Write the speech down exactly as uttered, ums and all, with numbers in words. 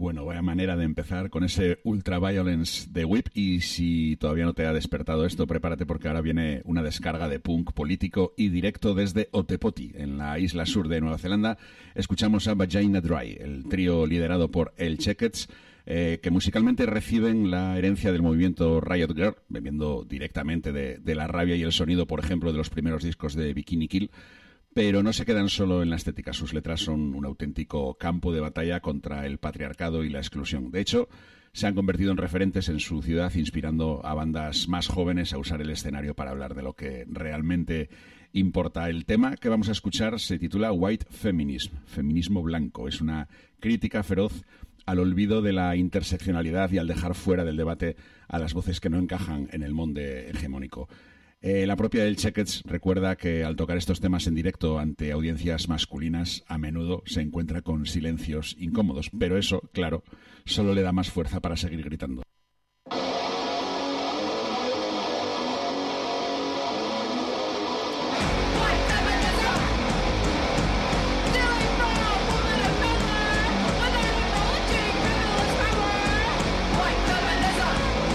Bueno, vaya manera de empezar con ese Ultraviolence de Whip, y si todavía no te ha despertado esto, prepárate porque ahora viene una descarga de punk político y directo desde Otepoti, en la isla sur de Nueva Zelanda. Escuchamos a Vagina Dry, el trío liderado por El Checkets, eh, que musicalmente reciben la herencia del movimiento Riot Girl, bebiendo directamente de, de la rabia y el sonido, por ejemplo, de los primeros discos de Bikini Kill. Pero no se quedan solo en la estética. Sus letras son un auténtico campo de batalla contra el patriarcado y la exclusión. De hecho, se han convertido en referentes en su ciudad, inspirando a bandas más jóvenes a usar el escenario para hablar de lo que realmente importa. El tema que vamos a escuchar se titula White Feminism, feminismo blanco. Es una crítica feroz al olvido de la interseccionalidad y al dejar fuera del debate a las voces que no encajan en el molde hegemónico. Eh, la propia El Checkets recuerda que al tocar estos temas en directo ante audiencias masculinas a menudo se encuentra con silencios incómodos, pero eso, claro, solo le da más fuerza para seguir gritando.